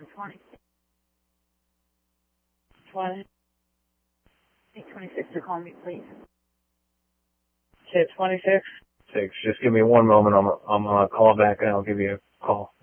20. 20. 826 to call me, please. Okay, 26. 6. Just give me one moment. I'm gonna call back and I'll give you a call.